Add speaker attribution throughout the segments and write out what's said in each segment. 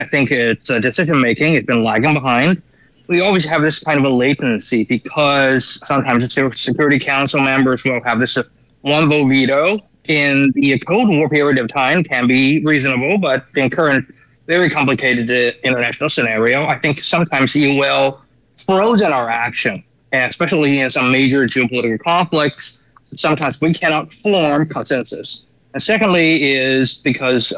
Speaker 1: I think its decision making has been lagging behind. We always have this kind of a latency because sometimes the Security Council members will have this one vote veto. In the Cold War period of time can be reasonable, but in current very complicated international scenario, I think sometimes it will frozen our action, and especially in some major geopolitical conflicts. Sometimes we cannot form consensus. And secondly, is because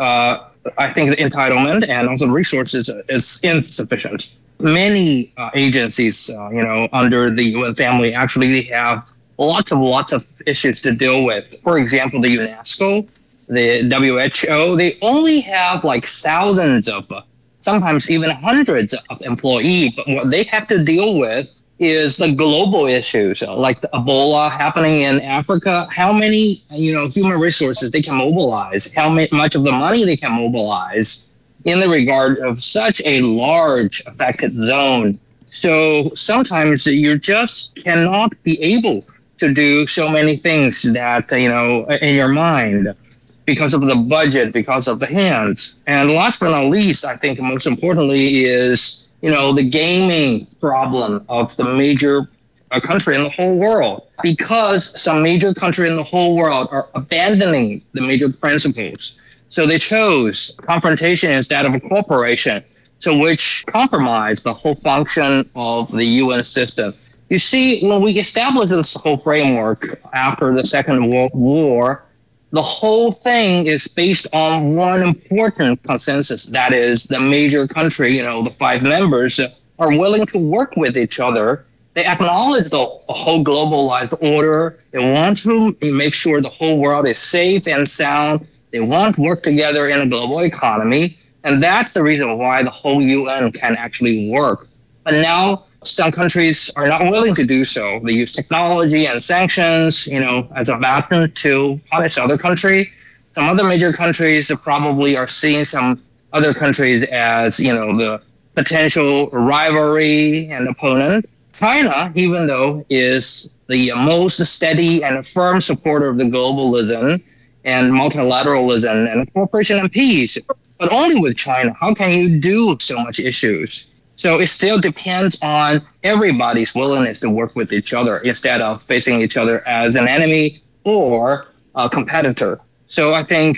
Speaker 1: I think the entitlement and also the resources is insufficient. Many agencies, under the UN family, actually have lots of issues to deal with. For example, the UNESCO, the WHO, they only have like thousands of, sometimes even hundreds of employees. But what they have to deal with is the global issues, like the Ebola happening in Africa. How many, human resources they can mobilize? How much of the money they can mobilize in the regard of such a large affected zone? So sometimes you just cannot be able to do so many things that in your mind, because of the budget, because of the hands. And last but not least, I think most importantly is, the gaming problem of the major country in the whole world. Because some major country in the whole world are abandoning the major principles. So they chose confrontation instead of a cooperation, so which compromised the whole function of the UN system. You see, when we established this whole framework after the Second World War, the whole thing is based on one important consensus. That is, the major country, the 5 members are willing to work with each other. They acknowledge the whole globalized order. They want to make sure the whole world is safe and sound. They want to work together in a global economy. And that's the reason why the whole UN can actually work. But now some countries are not willing to do so. They use technology and sanctions, as a weapon to punish other country. Some other major countries probably are seeing some other countries as, the potential rivalry and opponent. China, even though is the most steady and firm supporter of the globalism and multilateralism and cooperation and peace, but only with China, how can you do so much issues? So it still depends on everybody's willingness to work with each other instead of facing each other as an enemy or a competitor. So I think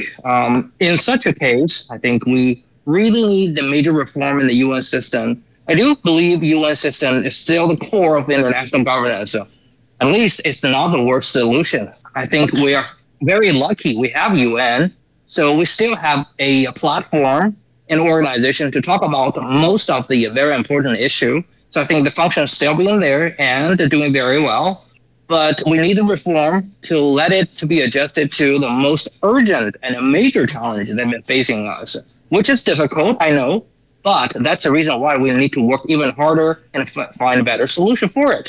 Speaker 1: in such a case, I think we really need the major reform in the UN system. I do believe UN system is still the core of international governance. So at least it's not the worst solution. I think we are very lucky we have UN, so we still have a platform an organization to talk about most of the very important issue. So I think the function is still being there and doing very well. But we need a reform to let it to be adjusted to the most urgent and a major challenge that have been facing us, which is difficult, I know, but that's the reason why we need to work even harder and find a better solution for it.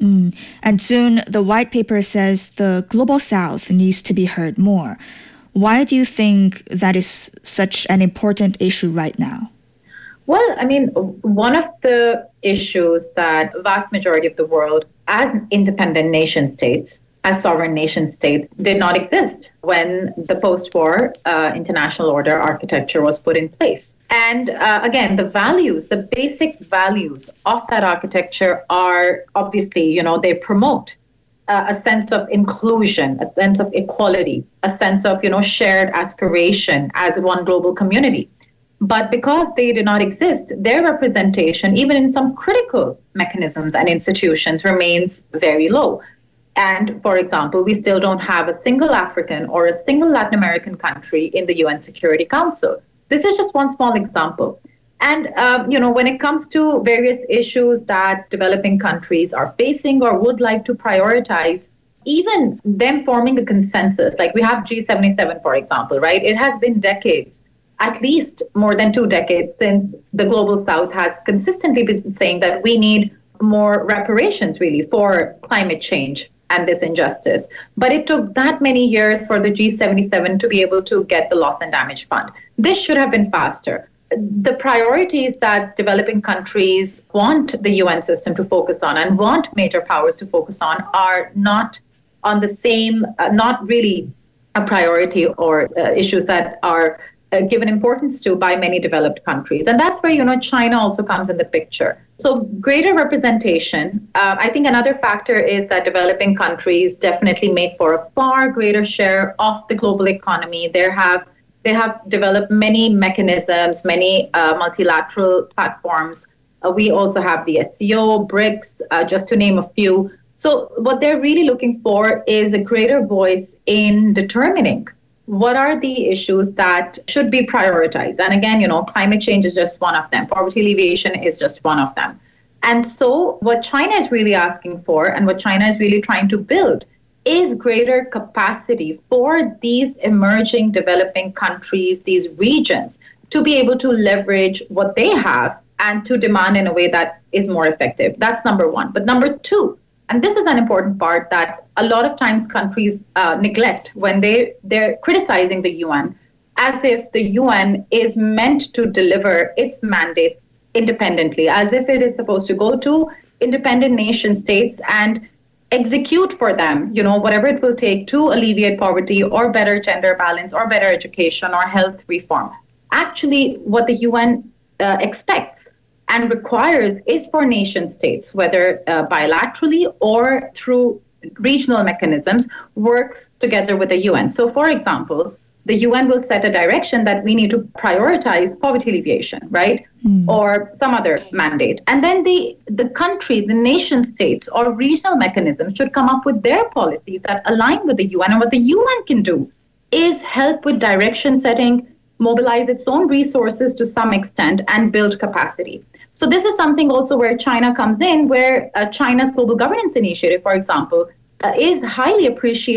Speaker 2: And soon the white paper says the global south needs to be heard more. Why do you think that is such an important issue right now?
Speaker 3: Well, one of the issues that the vast majority of the world as independent nation states, as sovereign nation states, did not exist when the post-war international order architecture was put in place. And again, the basic values of that architecture are obviously, they promote a sense of inclusion, a sense of equality, a sense of, shared aspiration as one global community. But because they do not exist, their representation, even in some critical mechanisms and institutions, remains very low. And for example, we still don't have a single African or a single Latin American country in the UN Security Council. This is just one small example. And, when it comes to various issues that developing countries are facing or would like to prioritize, even them forming a consensus, like we have G77, for example, right? It has been decades, at least more than 2 decades, since the Global South has consistently been saying that we need more reparations, really, for climate change and this injustice. But it took that many years for the G77 to be able to get the loss and damage fund. This should have been faster. The priorities that developing countries want the UN system to focus on and want major powers to focus on are not on the same, not really a priority or issues that are given importance to by many developed countries. And that's where, China also comes in the picture. So greater representation, I think another factor is that developing countries definitely make for a far greater share of the global economy. They have developed many mechanisms, many multilateral platforms. We also have the SCO, BRICS, just to name a few. So what they're really looking for is a greater voice in determining what are the issues that should be prioritized. And again, climate change is just one of them. Poverty alleviation is just one of them. And so what China is really asking for and what China is really trying to build is greater capacity for these emerging developing countries, these regions, to be able to leverage what they have and to demand in a way that is more effective. That's number one. But number two, and this is an important part that a lot of times countries neglect when they're criticizing the UN, as if the UN is meant to deliver its mandate independently, as if it is supposed to go to independent nation states and execute for them, whatever it will take to alleviate poverty or better gender balance or better education or health reform. Actually, what the UN expects and requires is for nation states, whether bilaterally or through regional mechanisms, works together with the UN. So, for example, the UN will set a direction that we need to prioritize poverty alleviation, right? Or some other mandate. And then the country, the nation states or regional mechanisms should come up with their policies that align with the UN. And what the UN can do is help with direction setting, mobilize its own resources to some extent, and build capacity. So this is something also where China comes in, where China's Global Governance Initiative, for example, is highly appreciated